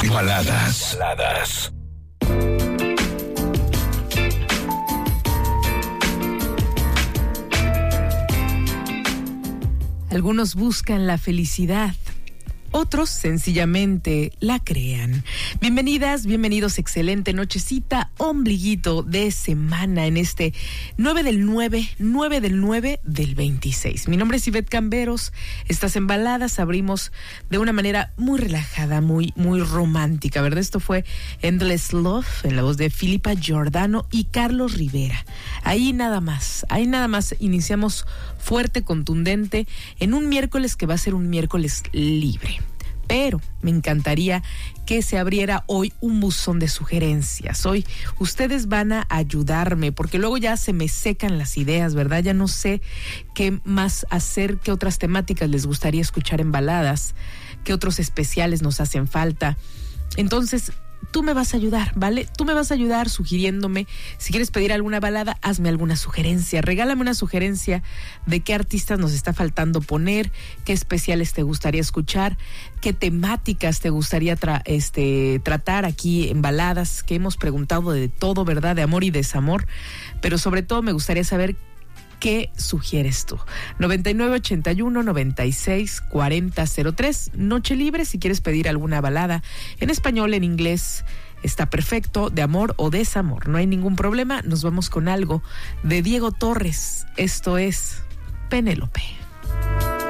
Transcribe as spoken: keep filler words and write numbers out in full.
Baladas. Baladas. Algunos buscan la felicidad, otros sencillamente la crean. Bienvenidas, bienvenidos, excelente nochecita, ombliguito de semana en este nueve del nueve, nueve del nueve del veintiséis. Mi nombre es Ivette Camberos, estás en Baladas, abrimos de una manera muy relajada, muy, muy romántica, ¿verdad? Esto fue Endless Love, en la voz de Filipa Giordano y Carlos Rivera. Ahí nada más, ahí nada más iniciamos fuerte, contundente, en un miércoles que va a ser un miércoles libre. Pero me encantaría que se abriera hoy un buzón de sugerencias. Hoy ustedes van a ayudarme, porque luego ya se me secan las ideas, ¿verdad? Ya no sé qué más hacer, qué otras temáticas les gustaría escuchar en Baladas, qué otros especiales nos hacen falta. Entonces, tú me vas a ayudar, ¿vale? Tú me vas a ayudar sugiriéndome. Si quieres pedir alguna balada, hazme alguna sugerencia. Regálame una sugerencia de qué artistas nos está faltando poner, qué especiales te gustaría escuchar, qué temáticas te gustaría tra- este, tratar aquí en Baladas, que hemos preguntado de todo, ¿verdad? De amor y desamor. Pero sobre todo me gustaría saber ¿qué sugieres tú? noventa y nueve ochenta y uno noventa y seis cuarenta cero tres. Noche libre, si quieres pedir alguna balada en español, en inglés, está perfecto, de amor o desamor. No hay ningún problema. Nos vamos con algo de Diego Torres. Esto es Penélope.